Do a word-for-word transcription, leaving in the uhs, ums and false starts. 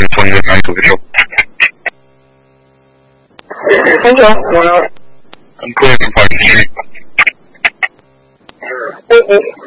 the twenty-eight nights of the show. Thank you. I'm calling from Park Street. Wait, wait.